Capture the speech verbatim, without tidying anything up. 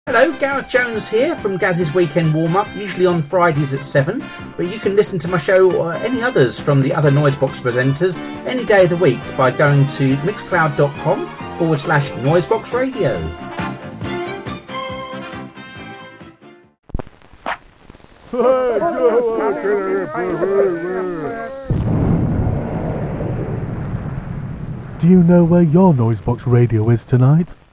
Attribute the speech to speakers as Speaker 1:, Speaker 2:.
Speaker 1: Hello, Gareth Jones here from Gaz's Weekend Warm-Up, usually on Fridays at seven, but you can listen to my show or any others from the other Noisebox presenters any day of the week by going to mixcloud.com forward slash Noisebox Radio.
Speaker 2: Do you know where your Noisebox Radio is tonight?